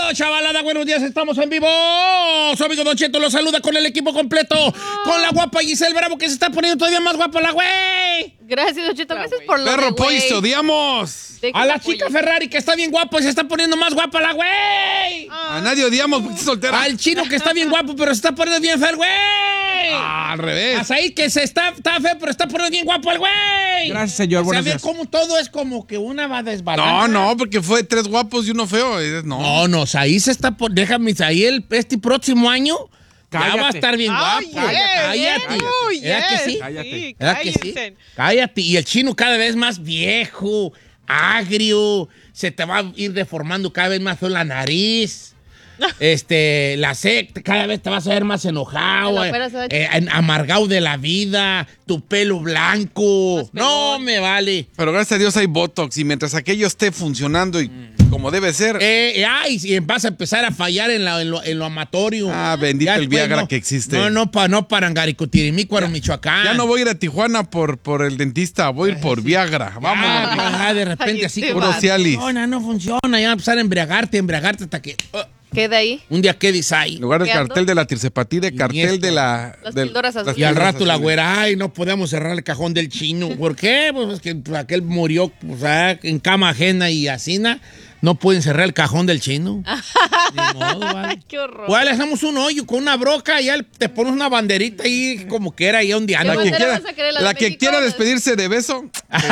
chavalada, buenos días, estamos en vivo. Su amigo Don Cheto los saluda con el equipo completo, con la guapa Giselle Bravo, que se está poniendo todavía más guapa la güey. Gracias, Don Cheto, gracias por lo Perro de Pollo, güey. te odiamos. A la chica Ferrari, que está bien guapo y se está poniendo más guapa la güey. A nadie odiamos porque estás soltera. Al chino, que está bien guapo, pero se está poniendo bien feo el güey. Al revés. A Said, que está feo, pero está poniendo bien guapo el güey. Gracias, señor. O sea, Buenos ve días. cómo todo es como que una va desbalanza. No, porque fue 3 guapos y uno feo. No, Said se está por... Déjame, Said, este próximo año ya va a Cállate. estar bien guapo. Cállate. ¿Verdad que sí? Cállate. ¿Verdad que sí? Cállate. Y el chino cada vez más viejo, agrio, se te va a ir deformando cada vez más feo la nariz. La secta, cada vez te vas a ver más enojado, amargado de la vida, tu pelo blanco. No me vale. Pero gracias a Dios hay Botox y mientras aquello esté funcionando y como debe ser. Y vas a empezar a fallar en lo amatorio. Bendito Ya el después Viagra que existe. No para Angaricotirimícuaro, Michoacán. Ya no voy a ir a Tijuana por el dentista, voy a ir por Viagra. Vamos. De repente así Puro Cialis. No funciona. Ya va a empezar a embriagarte hasta que... Queda ahí. Un día quedes ahí. En lugar del cartel de la tirsepatía, cartel de la... Las píldoras azules. Y al rato la güera, no podemos cerrar el cajón del chino. ¿Por qué? Pues es que aquel murió en cama ajena y asina. No pueden cerrar el cajón del chino. Ni modo, vale. Qué horror. Pues le hacemos un hoyo con una broca y ya te pones una banderita ahí como que era ahí un día. La que bandera vas a querer, la de que México? quiera despedirse de beso.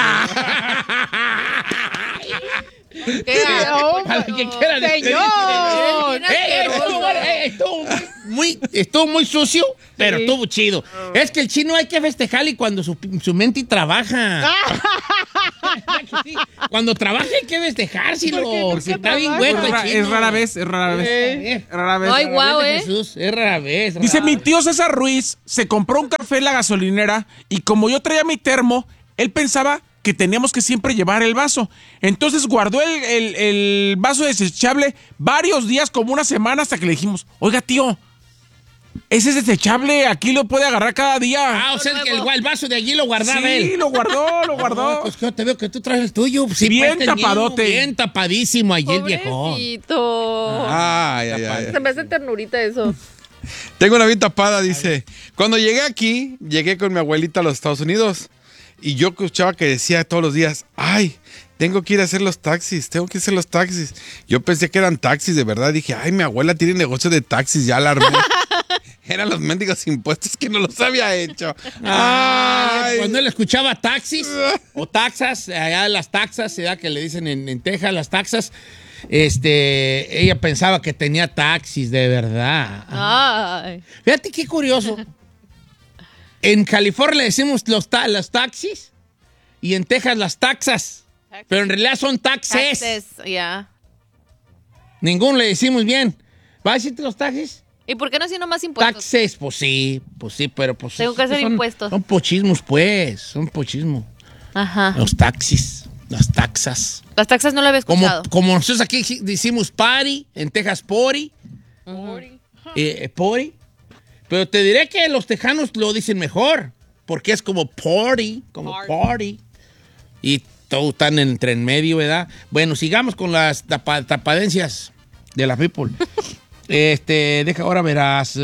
A la que quiera ¡Señor! Estuvo muy sucio, pero estuvo chido. Es que el chino hay que festejarle cuando su mente trabaja. Cuando trabaja hay que festejárselo. Porque está bien güey. Es rara vez. Ay, guau, Jesús, es rara vez. Dice, mi tío César Ruiz se compró un café en la gasolinera y como yo traía mi termo, él pensaba que teníamos que siempre llevar el vaso. Entonces guardó el vaso desechable varios días, como una semana, hasta que le dijimos, oiga, tío, ese es desechable, aquí lo puede agarrar cada día. O sea, que el vaso de allí lo guardaba él. Sí, lo guardó. Pues que yo te veo que tú traes el tuyo. Sí, Bien pues, tapadote. Bien tapadísimo allí el viejo. Pobrecito. Ay. Se me hace ternurita eso. Tengo una bien tapada, dice. Cuando llegué aquí, llegué con mi abuelita a los Estados Unidos. Y yo escuchaba que decía todos los días, ay, tengo que ir a hacer los taxis. Yo pensé que eran taxis, de verdad. Dije, ay, mi abuela tiene negocio de taxis, ya la armé. Eran los mendigos impuestos que no los había hecho. Ay. Cuando él escuchaba taxis o taxas, allá las taxas, ¿verdad? Que le dicen en Texas las taxas, ella pensaba que tenía taxis, de verdad. Ay. Fíjate qué curioso. En California le decimos los taxis y en Texas las taxas. Pero en realidad son taxes. Taxes, ya. Ninguno le decimos bien. ¿Va a decirte los taxis? ¿Y por qué no haciendo más impuestos? Taxes, pues sí, pero pues... Tengo que hacer impuestos. Son pochismos, pues, son pochismos. Ajá. Los taxis, las taxas. Las taxas no lo había escuchado. Como nosotros aquí decimos party, en Texas pori. Pori. Pero te diré que los tejanos lo dicen mejor, porque es como party, party. Y todos están entre en medio, ¿verdad? Bueno, sigamos con las tapadencias de la people. Ahora verás.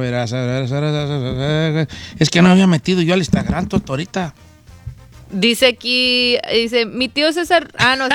Es que no había metido yo al Instagram, tonto, ahorita. Dice aquí, mi tío César... no.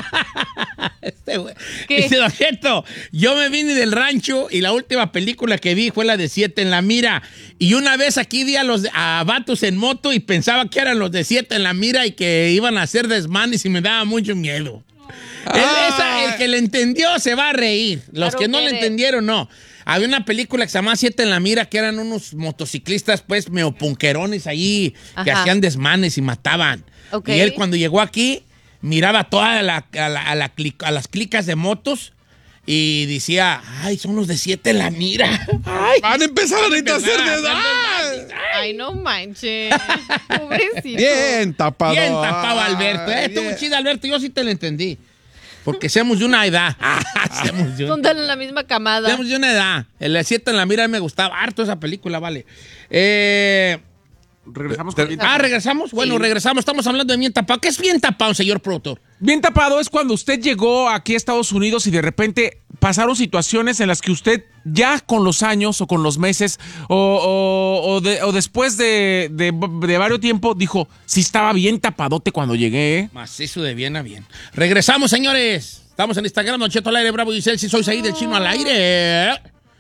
¿Qué? Dice, Don Cheto, yo me vine del rancho y la última película que vi fue la de 7 en la mira. Y una vez aquí vi a vatos en moto y pensaba que eran los de 7 en la mira y que iban a hacer desmanes y me daba mucho miedo. El que le entendió se va a reír. Los que no le entendieron, no. Había una película que se llamaba 7 en la mira, que eran unos motociclistas, pues, meopunquerones ahí, que hacían desmanes y mataban. Okay. Y él, cuando llegó aquí, miraba todas a las clicas de motos y decía, ay, son los de 7 en la mira. Ay, van a empezar ahorita a hacer desmanes. Ay, no manches. Pobrecito. Bien tapado. Bien tapado, Alberto. Estuvo chido, Alberto. Yo sí te lo entendí. Porque seamos de una edad. Son de la misma camada. Seamos de una edad. El 7 en la mira me gustaba harto esa película, vale. Regresamos ¿regresamos? Bueno, sí. Regresamos. Estamos hablando de bien tapado. ¿Qué es bien tapado, señor productor? Bien tapado es cuando usted llegó aquí a Estados Unidos y de repente pasaron situaciones en las que usted ya con los años o con los meses o después de varios tiempo dijo, sí estaba bien tapadote cuando llegué, ¿eh? Macizo de bien a bien. Regresamos, señores. Estamos en Instagram, Don Cheto al aire, Bravo Giselle, si sois ahí del Chino al aire.